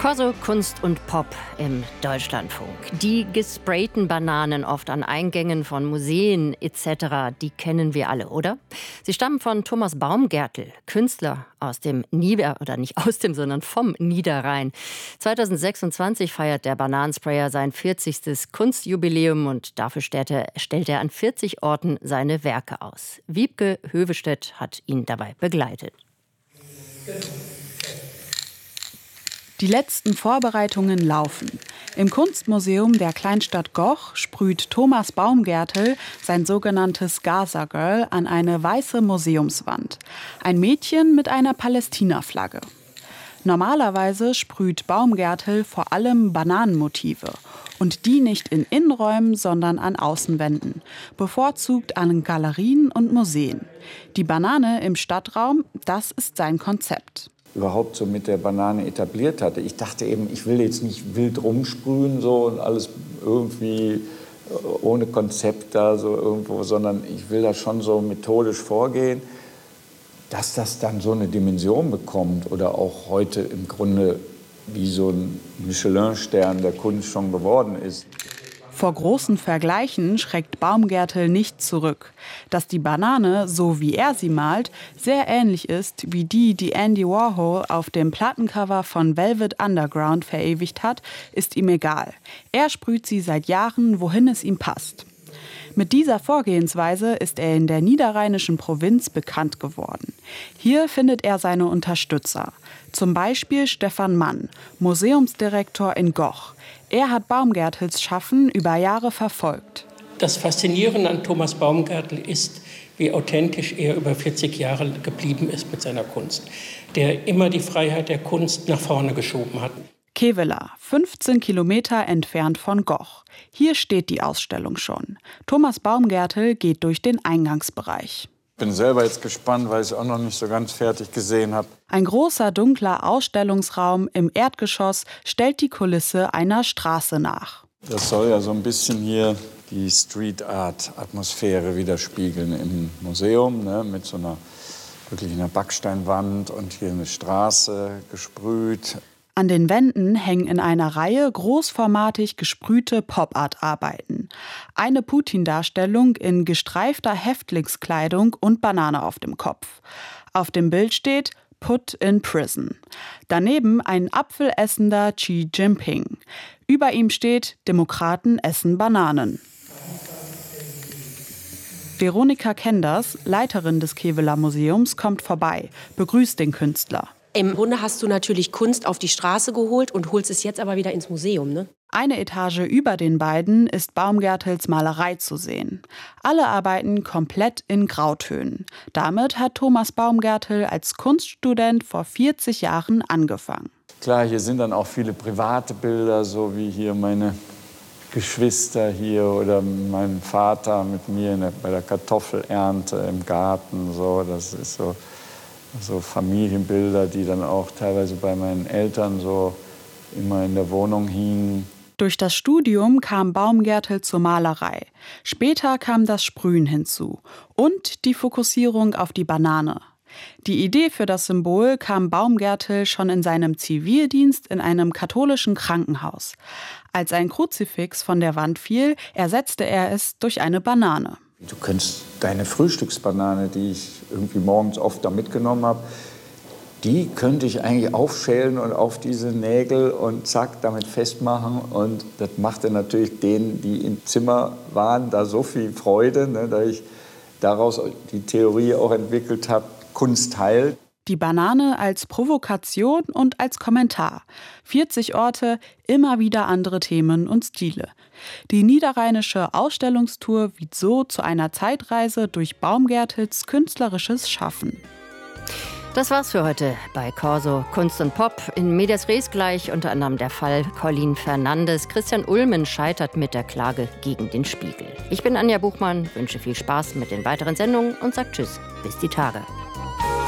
Corso Kunst und Pop im Deutschlandfunk. Die gesprayten Bananen oft an Eingängen von Museen etc., die kennen wir alle, oder? Sie stammen von Thomas Baumgärtel, Künstler aus dem vom Niederrhein. 2026 feiert der Bananensprayer sein 40. Kunstjubiläum und dafür stellt er an 40 Orten seine Werke aus. Wiebke Hövestedt hat ihn dabei begleitet. Die letzten Vorbereitungen laufen. Im Kunstmuseum der Kleinstadt Goch sprüht Thomas Baumgärtel sein sogenanntes Gaza Girl an eine weiße Museumswand. Ein Mädchen mit einer Palästina-Flagge. Normalerweise sprüht Baumgärtel vor allem Bananenmotive. Und die nicht in Innenräumen, sondern an Außenwänden. Bevorzugt an Galerien und Museen. Die Banane im Stadtraum, das ist sein Konzept. Überhaupt so mit der Banane etabliert hatte. Ich dachte eben, ich will jetzt nicht wild rumsprühen so und alles irgendwie ohne Konzept da so irgendwo, sondern ich will da schon so methodisch vorgehen, dass das dann so eine Dimension bekommt oder auch heute im Grunde wie so ein Michelin-Stern der Kunst schon geworden ist. Vor großen Vergleichen schreckt Baumgärtel nicht zurück. Dass die Banane, so wie er sie malt, sehr ähnlich ist wie die Andy Warhol auf dem Plattencover von Velvet Underground verewigt hat, ist ihm egal. Er sprüht sie seit Jahren, wohin es ihm passt. Mit dieser Vorgehensweise ist er in der niederrheinischen Provinz bekannt geworden. Hier findet er seine Unterstützer. Zum Beispiel Stefan Mann, Museumsdirektor in Goch. Er hat Baumgärtels Schaffen über Jahre verfolgt. Das Faszinierende an Thomas Baumgärtel ist, wie authentisch er über 40 Jahre geblieben ist mit seiner Kunst, der immer die Freiheit der Kunst nach vorne geschoben hat. Kevela, 15 Kilometer entfernt von Goch. Hier steht die Ausstellung schon. Thomas Baumgärtel geht durch den Eingangsbereich. Ich bin selber jetzt gespannt, weil ich es auch noch nicht so ganz fertig gesehen habe. Ein großer, dunkler Ausstellungsraum im Erdgeschoss stellt die Kulisse einer Straße nach. Das soll ja so ein bisschen hier die Street-Art-Atmosphäre widerspiegeln im Museum, ne, mit so einer wirklich einer Backsteinwand und hier eine Straße gesprüht. An den Wänden hängen in einer Reihe großformatig gesprühte Pop-Art-Arbeiten. Eine Putin-Darstellung in gestreifter Häftlingskleidung und Banane auf dem Kopf. Auf dem Bild steht Put in Prison. Daneben ein apfelessender Xi Jinping. Über ihm steht Demokraten essen Bananen. Veronika Kenders, Leiterin des Kevela Museums, kommt vorbei, begrüßt den Künstler. Im Grunde hast du natürlich Kunst auf die Straße geholt und holst es jetzt aber wieder ins Museum, ne? Eine Etage über den beiden ist Baumgärtels Malerei zu sehen. Alle arbeiten komplett in Grautönen. Damit hat Thomas Baumgärtel als Kunststudent vor 40 Jahren angefangen. Klar, hier sind dann auch viele private Bilder, so wie hier meine Geschwister hier oder mein Vater mit mir bei der Kartoffelernte im Garten. So, das ist so Familienbilder, die dann auch teilweise bei meinen Eltern so immer in der Wohnung hingen. Durch das Studium kam Baumgärtel zur Malerei. Später kam das Sprühen hinzu und die Fokussierung auf die Banane. Die Idee für das Symbol kam Baumgärtel schon in seinem Zivildienst in einem katholischen Krankenhaus. Als ein Kruzifix von der Wand fiel, ersetzte er es durch eine Banane. Du könntest deine Frühstücksbanane, die ich irgendwie morgens oft da mitgenommen habe, die könnte ich eigentlich aufschälen und auf diese Nägel und zack, damit festmachen. Und das machte natürlich denen, die im Zimmer waren, da so viel Freude, ne, dass ich daraus die Theorie auch entwickelt habe, Kunst heilt. Die Banane als Provokation und als Kommentar. 40 Orte, immer wieder andere Themen und Stile. Die niederrheinische Ausstellungstour wird so zu einer Zeitreise durch Baumgärtels künstlerisches Schaffen. Das war's für heute bei Corso Kunst und Pop. In Medias Res gleich unter anderem der Fall Colin Fernandes. Christian Ulmen scheitert mit der Klage gegen den Spiegel. Ich bin Anja Buchmann, wünsche viel Spaß mit den weiteren Sendungen und sage Tschüss, bis die Tage.